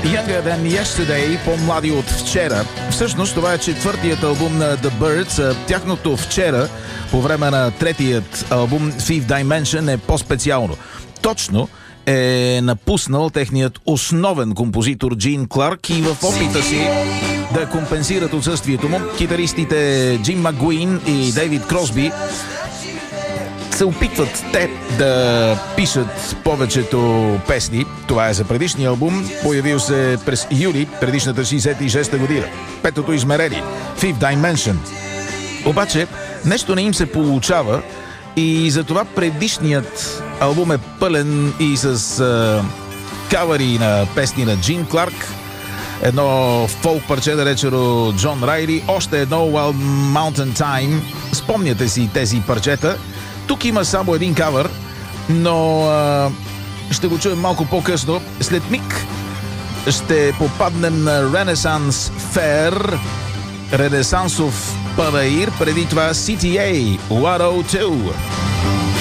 Younger Than Yesterday, по-млади от вчера. Всъщност това е четвъртият албум на The Birds. Тяхното вчера, по време на третият албум Fifth Dimension, е по-специално. Точно е напуснал техният основен композитор Джин Кларк и в опита си да компенсират отсъствието му, китаристите Джим Макгуин и Дейвид Кросби се опитват те да пишат повечето песни. Това е за предишния албум, появил се през юли предишната 66-та година. Петото измерение, Fifth Dimension. Обаче нещо не им се получава и затова предишният албум е пълен и с кавъри на песни на Джин Кларк, едно фолк парче, наречено Джон Райли, още едно Wild Mountain Time. Спомняте си тези парчета. Тук има само един кавър, но ще го чуем малко по-късно. След миг ще попаднем на Renaissance Fair, ренесансов панаир, преди това CTA 102.